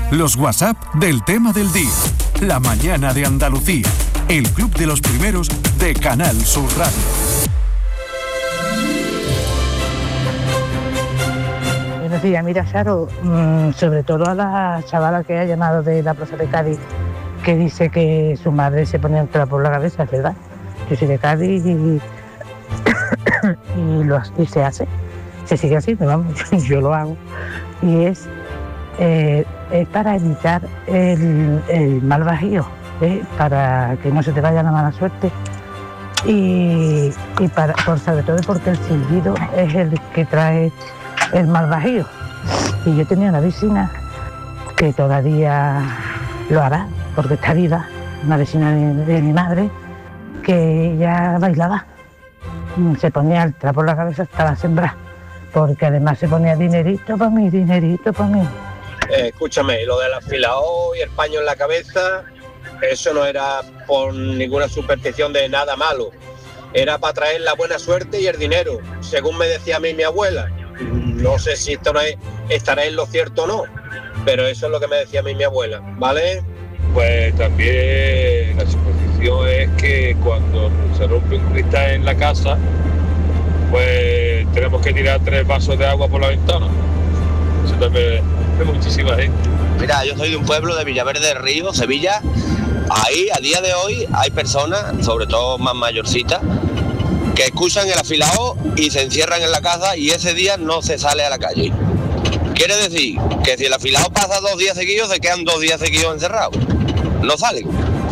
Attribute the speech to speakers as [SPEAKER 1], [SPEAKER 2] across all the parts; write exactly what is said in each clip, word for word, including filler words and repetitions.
[SPEAKER 1] Los WhatsApp del tema del día. La mañana de Andalucía. El club de los primeros de Canal Sur Radio.
[SPEAKER 2] Buenos días, mira, Charo, mmm, sobre todo a la chavala que ha llamado de la Plaza de Cádiz, que dice que su madre se ponía un trapo por la cabeza, es verdad. Yo soy de Cádiz y, y, lo, y se hace, se sigue haciendo, vamos, yo lo hago. Y es, eh, es para evitar el, el mal bajío, ¿eh? Para que no se te vaya la mala suerte. Y, y para, por, sobre todo porque el silbido es el que trae el mal bajío. Y yo tenía una vecina que todavía lo hará, porque está viva, una vecina de, de mi madre, que ella bailaba, se ponía el trapo en la cabeza, estaba sembrada, porque además se ponía dinerito para mí, dinerito para mí.
[SPEAKER 3] Eh, escúchame, lo del afilado y el paño en la cabeza, eso no era por ninguna superstición de nada malo, era para traer la buena suerte y el dinero, según me decía a mí mi abuela. No sé si esto no es, estará en lo cierto o no, pero eso es lo que me decía a mí mi abuela, ¿vale?
[SPEAKER 4] Pues también la superstición es que cuando se rompe un cristal en la casa, pues tenemos que tirar tres vasos de agua por la ventana. Eso también es muchísima gente.
[SPEAKER 5] Mira, yo soy de un pueblo de Villaverde del Río, Sevilla. Ahí, a día de hoy, hay personas, sobre todo más mayorcitas, que escuchan el afilado y se encierran en la casa y ese día no se sale a la calle. Quiere decir que si el afilado pasa dos días seguidos, se quedan dos días seguidos encerrados. No salen.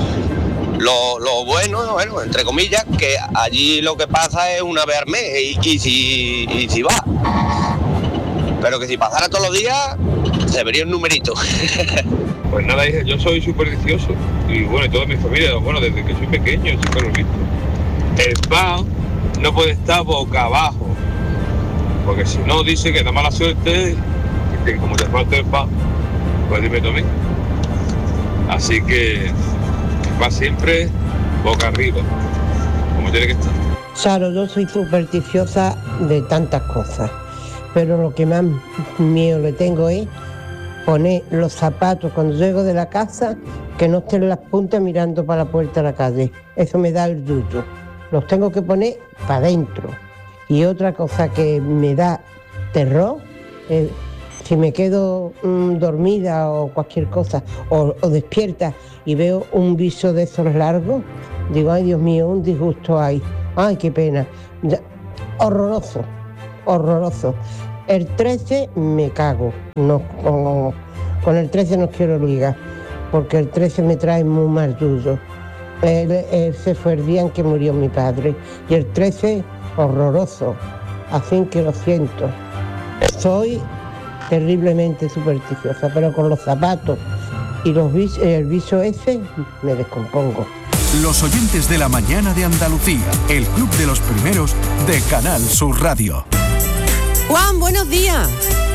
[SPEAKER 5] Lo, lo bueno, bueno, entre comillas, que allí lo que pasa es una vez al mes y, y, si, y si va. Pero que si pasara todos los días, se vería un numerito.
[SPEAKER 4] Pues nada, hija, yo soy supersticioso. Y bueno, y toda mi familia, bueno, desde que soy pequeño, siempre lo he visto. El pan no puede estar boca abajo, porque si no dice que da mala suerte, que como te falta el pan, pues dime tú a mí. Así que va siempre boca arriba, como tiene que estar.
[SPEAKER 6] Claro, yo soy supersticiosa de tantas cosas, pero lo que más miedo le tengo es poner los zapatos cuando llego de la casa, que no estén las puntas mirando para la puerta de la calle. Eso me da el yuyo. Los tengo que poner para adentro. Y otra cosa que me da terror, eh, si me quedo mmm, dormida o cualquier cosa, o, o despierta y veo un viso de esos largos, digo, ay Dios mío, un disgusto hay, ay qué pena. Ya, horroroso, horroroso. El trece me cago, no, con, con el trece no quiero ligar, porque el trece me trae muy mal yuyo. Ese fue el día en que murió mi padre y el trece horroroso, así que lo siento, soy terriblemente supersticiosa, pero con los zapatos y los vis- el viso ese me descompongo.
[SPEAKER 1] Los oyentes de la mañana de Andalucía, el club de los primeros de Canal Sur Radio.
[SPEAKER 7] Juan, buenos días.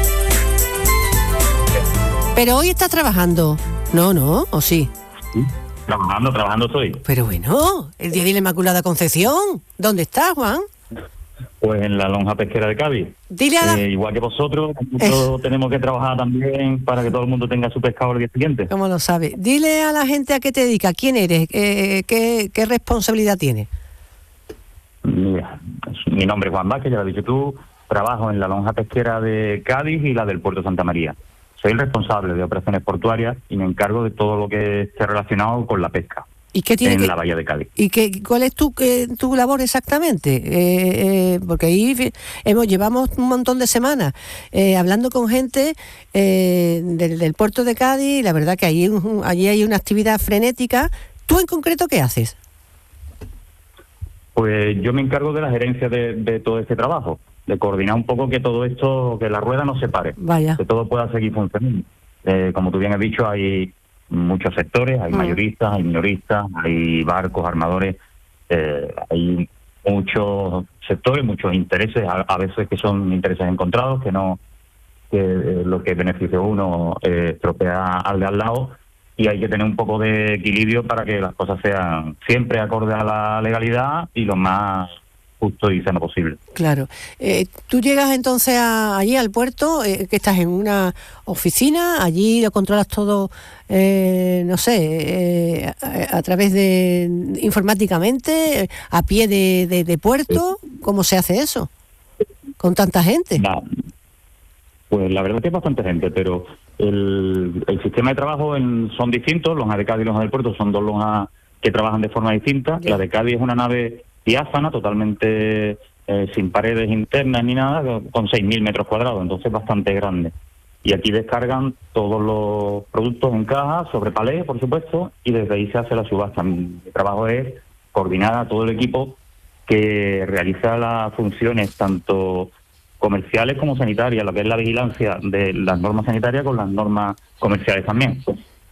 [SPEAKER 7] Pero hoy estás trabajando. No, no, ¿o sí?
[SPEAKER 8] Sí, trabajando, trabajando estoy.
[SPEAKER 7] Pero bueno, el día de la Inmaculada Concepción. ¿Dónde estás, Juan?
[SPEAKER 8] Pues en la lonja pesquera de Cádiz.
[SPEAKER 7] Dile a la...
[SPEAKER 8] eh, igual que vosotros, nosotros eh. tenemos que trabajar también para que todo el mundo tenga su pescado el día siguiente.
[SPEAKER 7] ¿Cómo lo sabes? Dile a la gente a qué te dedicas, quién eres, eh, qué, qué responsabilidad tienes.
[SPEAKER 8] Mira, mi nombre es Juan Vázquez, ya lo has dicho tú. Trabajo en la lonja pesquera de Cádiz y la del Puerto de Santa María. Soy el responsable de operaciones portuarias y me encargo de todo lo que esté relacionado con la pesca.
[SPEAKER 7] ¿Y qué tiene
[SPEAKER 8] en
[SPEAKER 7] que,
[SPEAKER 8] la bahía de Cádiz?
[SPEAKER 7] ¿Y qué, cuál es tu, eh, tu labor exactamente? Eh, eh, porque ahí hemos llevamos un montón de semanas eh, hablando con gente eh, del, del puerto de Cádiz y la verdad que allí, allí hay una actividad frenética. ¿Tú en concreto qué haces?
[SPEAKER 8] Pues yo me encargo de la gerencia de, de todo este trabajo, de coordinar un poco que todo esto, que la rueda no se pare,
[SPEAKER 7] Vaya.
[SPEAKER 8] que todo pueda seguir funcionando. Eh, como tú bien has dicho, hay muchos sectores, hay mm. mayoristas, hay minoristas, hay barcos, armadores, eh, hay muchos sectores, muchos intereses, a, a veces que son intereses encontrados, que no que eh, lo que beneficia a uno eh, estropea al de al lado, y hay que tener un poco de equilibrio para que las cosas sean siempre acorde a la legalidad y lo más justo y sano posible.
[SPEAKER 7] Claro. Eh, ¿Tú llegas entonces a, allí al puerto, eh, que estás en una oficina, allí lo controlas todo, eh, no sé, eh, a, a través de informáticamente, a pie de, de, de puerto? ¿Cómo se hace eso? ¿Con tanta gente?
[SPEAKER 8] No. Pues la verdad es que es bastante gente, pero el, el sistema de trabajo en, son distintos. Lonja de Cádiz y Lonja del Puerto son dos lonjas que trabajan de forma distinta. Yeah. La de Cádiz es una nave diáfana, totalmente eh, sin paredes internas ni nada, con seis mil metros cuadrados, entonces bastante grande. Y aquí descargan todos los productos en caja, sobre palés, por supuesto, y desde ahí se hace la subasta. Mi trabajo es coordinar a todo el equipo que realiza las funciones tanto comerciales como sanitarias, lo que es la vigilancia de las normas sanitarias con las normas comerciales también.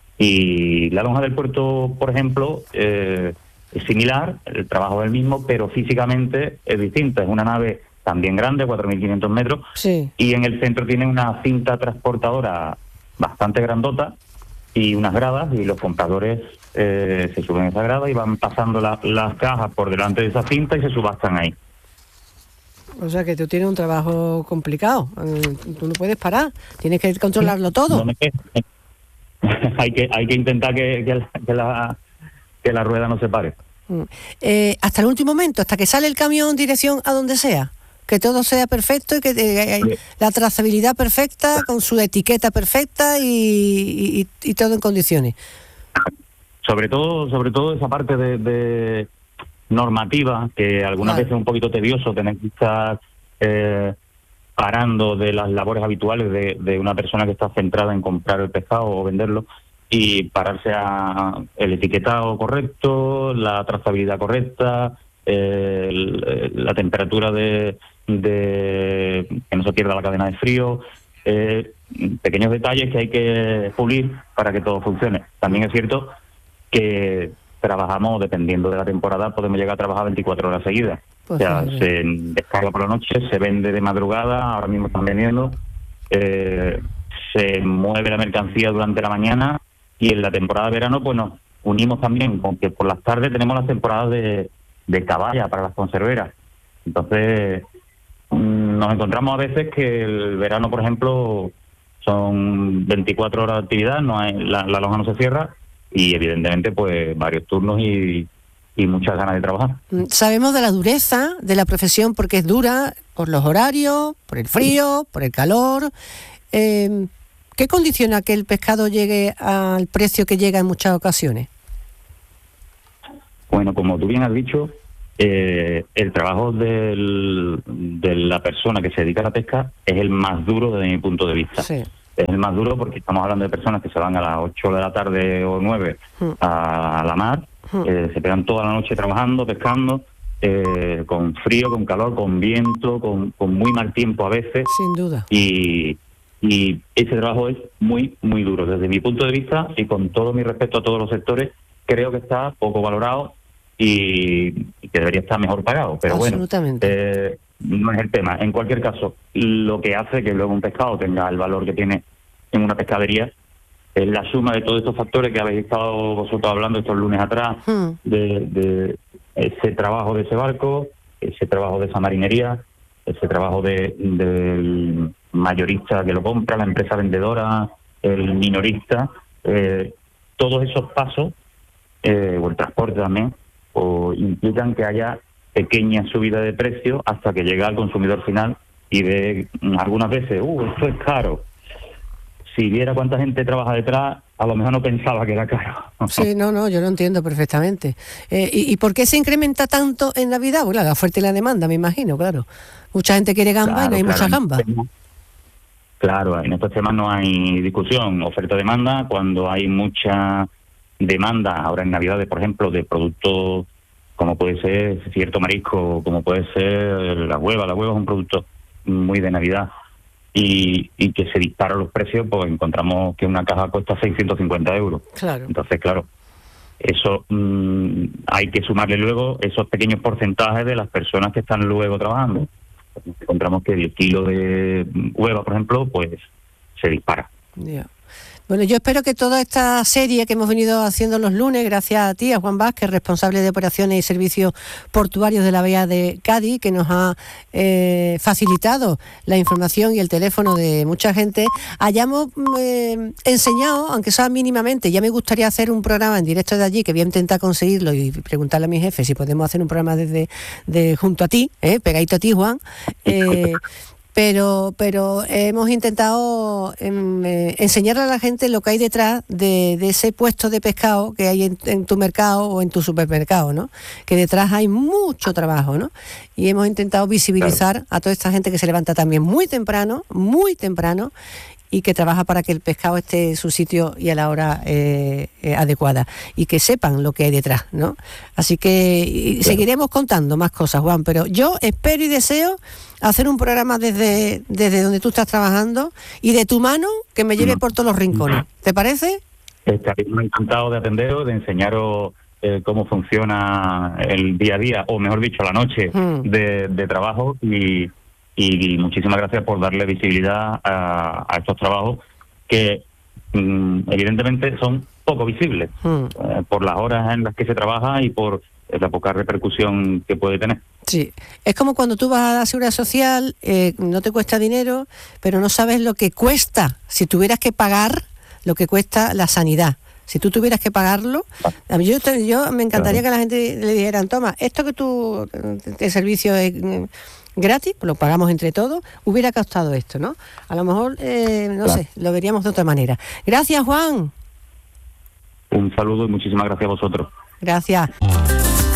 [SPEAKER 8] Y la lonja del puerto, por ejemplo, eh, es similar, el trabajo es el mismo, pero físicamente es distinta. Es una nave también grande, cuatro mil quinientos metros,
[SPEAKER 7] sí.
[SPEAKER 8] Y en el centro tiene una cinta transportadora bastante grandota y unas gradas, y los compradores eh, se suben a esa grada y van pasando la, las cajas por delante de esa cinta y se subastan ahí.
[SPEAKER 7] O sea que tú tienes un trabajo complicado, tú no puedes parar, tienes que controlarlo todo.
[SPEAKER 8] No me quejo. hay que hay que intentar que, que, la, que, la, que la rueda no se pare.
[SPEAKER 7] Eh, hasta el último momento, hasta que sale el camión dirección a donde sea, que todo sea perfecto y que eh, sí. La trazabilidad perfecta, con su etiqueta perfecta y, y, y todo en condiciones.
[SPEAKER 8] Sobre todo, sobre todo esa parte de... de normativa, que algunas claro. veces es un poquito tedioso tener que estar eh, parando de las labores habituales de, de una persona que está centrada en comprar el pescado o venderlo, y pararse a el etiquetado correcto, la trazabilidad correcta, eh, el, la temperatura de, de que no se pierda la cadena de frío, eh, pequeños detalles que hay que pulir para que todo funcione. También es cierto que trabajamos, dependiendo de la temporada, podemos llegar a trabajar veinticuatro horas seguidas. Pues o sea, sí. Se descarga por la noche, se vende de madrugada, ahora mismo están vendiendo, eh, se mueve la mercancía durante la mañana, y en la temporada de verano pues nos unimos también con que por las tardes tenemos las temporadas de, de caballa para las conserveras. Entonces mmm, nos encontramos a veces que el verano, por ejemplo, son veinticuatro horas de actividad, no hay, la, la lonja no se cierra, y evidentemente pues varios turnos y, y muchas ganas de trabajar.
[SPEAKER 7] Sabemos de la dureza de la profesión, porque es dura por los horarios, por el frío, por el calor. Eh, ¿Qué condiciona que el pescado llegue al precio que llega en muchas ocasiones?
[SPEAKER 8] Bueno, como tú bien has dicho, eh, el trabajo del, de la persona que se dedica a la pesca es el más duro desde mi punto de vista. Sí. Es el más duro porque estamos hablando de personas que se van a las ocho de la tarde o nueve mm. a la mar, mm. eh, se pegan toda la noche trabajando, pescando, eh, con frío, con calor, con viento, con, con muy mal tiempo a veces.
[SPEAKER 7] Sin duda.
[SPEAKER 8] Y, y ese trabajo es muy, muy duro. Desde mi punto de vista, y con todo mi respeto a todos los sectores, creo que está poco valorado y, y que debería estar mejor pagado. Pero
[SPEAKER 7] absolutamente.
[SPEAKER 8] Bueno, eh, no es el tema. En cualquier caso, lo que hace que luego un pescado tenga el valor que tiene en una pescadería es la suma de todos estos factores que habéis estado vosotros hablando estos lunes atrás, hmm. de, de ese trabajo de ese barco, ese trabajo de esa marinería, ese trabajo de del mayorista que lo compra, la empresa vendedora, el minorista, eh, todos esos pasos, eh, o el transporte también, o implican que haya pequeña subida de precio hasta que llega al consumidor final y ve algunas veces, uh, esto es caro. Si viera cuánta gente trabaja detrás, a lo mejor no pensaba que era caro.
[SPEAKER 7] Sí, no, no, yo lo entiendo perfectamente. Eh, ¿y, ¿Y por qué se incrementa tanto en Navidad? Bueno, la oferta y la demanda, me imagino, claro. Mucha gente quiere gamba, claro, y no hay claro, mucha gamba.
[SPEAKER 8] Claro, en estos temas no hay discusión. Oferta-demanda, cuando hay mucha demanda, ahora en Navidades, por ejemplo, de productos como puede ser cierto marisco, como puede ser la hueva. La hueva es un producto muy de Navidad. Y, y que se disparan los precios, pues encontramos que una caja cuesta seiscientos cincuenta euros.
[SPEAKER 7] Claro.
[SPEAKER 8] Entonces, claro, eso mmm, hay que sumarle luego esos pequeños porcentajes de las personas que están luego trabajando. Encontramos que el kilo de hueva, por ejemplo, pues se dispara.
[SPEAKER 7] Yeah. Bueno, yo espero que toda esta serie que hemos venido haciendo los lunes, gracias a ti, a Juan Vázquez, responsable de operaciones y servicios portuarios de la Bahía de Cádiz, que nos ha eh, facilitado la información y el teléfono de mucha gente, hayamos eh, enseñado, aunque sea mínimamente. Ya me gustaría hacer un programa en directo de allí, que voy a intentar conseguirlo y preguntarle a mi jefe si podemos hacer un programa desde de, junto a ti, eh, pegadito a ti, Juan. Eh, Pero, pero hemos intentado eh, enseñarle a la gente lo que hay detrás de, de ese puesto de pescado que hay en, en tu mercado o en tu supermercado, ¿no? Que detrás hay mucho trabajo, ¿no? Y hemos intentado visibilizar claro. a toda esta gente que se levanta también muy temprano, muy temprano, y que trabaja para que el pescado esté en su sitio y a la hora eh, eh, adecuada, y que sepan lo que hay detrás, ¿no? Así que claro. seguiremos contando más cosas, Juan, pero yo espero y deseo hacer un programa desde, desde donde tú estás trabajando y de tu mano que me lleve no. por todos los rincones. ¿Te parece?
[SPEAKER 8] Estaríamos encantados de atenderos, de enseñaros eh, cómo funciona el día a día, o mejor dicho, la noche mm. de, de trabajo, y Y muchísimas gracias por darle visibilidad a, a estos trabajos que mm, evidentemente son poco visibles mm. eh, por las horas en las que se trabaja y por la poca repercusión que puede tener.
[SPEAKER 7] Sí, es como cuando tú vas a la Seguridad Social, eh, no te cuesta dinero, pero no sabes lo que cuesta, si tuvieras que pagar lo que cuesta la sanidad. Si tú tuvieras que pagarlo, a mí yo, yo me encantaría claro. que la gente le dijeran, toma, esto que tú, el servicio es gratis, lo pagamos entre todos, hubiera costado esto, ¿no? A lo mejor, eh, no claro. sé, lo veríamos de otra manera. Gracias, Juan.
[SPEAKER 8] Un saludo y muchísimas gracias a vosotros.
[SPEAKER 7] Gracias.